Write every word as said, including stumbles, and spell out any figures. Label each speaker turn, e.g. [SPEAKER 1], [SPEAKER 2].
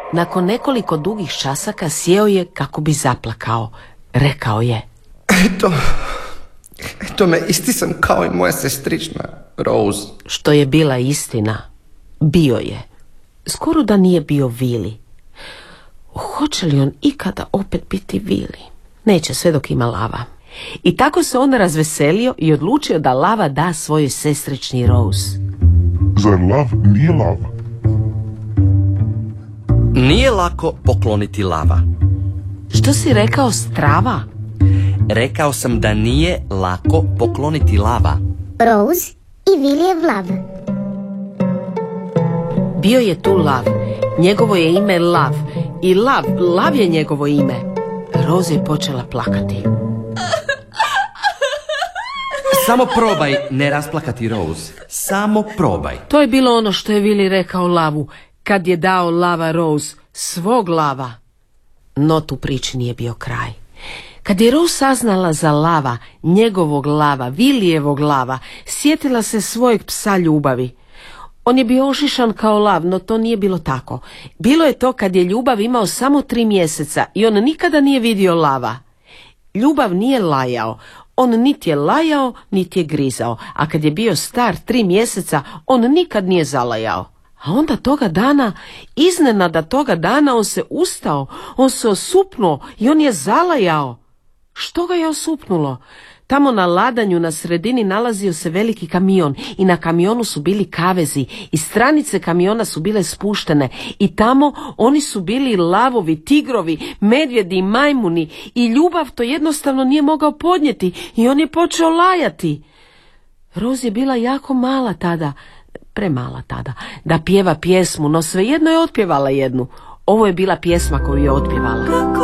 [SPEAKER 1] Nakon nekoliko dugih časaka sjeo je kako bi zaplakao. Rekao je:
[SPEAKER 2] Eto, eto me, isti sam kao i moja sestrična Rose.
[SPEAKER 1] Što je bila istina. Bio je. Skoro da nije bio Vili. Hoće li on ikada opet biti Vili? Neće, sve dok ima Lava. I tako se on razveselio i odlučio da Lava da svojoj sestrični Rose.
[SPEAKER 3] Zar lav nije lav?
[SPEAKER 4] Nije lako pokloniti lava.
[SPEAKER 1] Što si rekao, strava?
[SPEAKER 4] Rekao sam da nije lako pokloniti lava.
[SPEAKER 5] Rose i Viljev lav.
[SPEAKER 1] Bio je tu Lav. Njegovo je ime Lav. I Lav, Lav je njegovo ime. Rose je počela plakati.
[SPEAKER 4] Samo probaj ne rasplakati Rose. Samo probaj.
[SPEAKER 1] To je bilo ono što je Vili rekao Lavu, kad je dao Lava Rose, svog Lava. No tu priči nije bio kraj. Kad je Rose saznala za Lava, njegovog Lava, Vilijevog Lava, sjetila se svojeg psa Ljubavi. On je bio ošišan kao lav, no to nije bilo tako. Bilo je to kad je Ljubav imao samo tri mjeseca i on nikada nije vidio Lava. Ljubav nije lajao. On niti je lajao, niti je grizao, a kad je bio star tri mjeseca, on nikad nije zalajao. A onda toga dana, iznenada toga dana, on se ustao, on se osupnuo i on je zalajao. Što ga je osupnulo? Tamo na ladanju na sredini nalazio se veliki kamion i na kamionu su bili kavezi i stranice kamiona su bile spuštene i tamo oni su bili lavovi, tigrovi, medvjedi i majmuni i Ljubav to jednostavno nije mogao podnijeti i on je počeo lajati. Rose je bila jako mala tada, premala tada, da pjeva pjesmu, no svejedno je otpjevala jednu. Ovo je bila pjesma koju je otpjevala.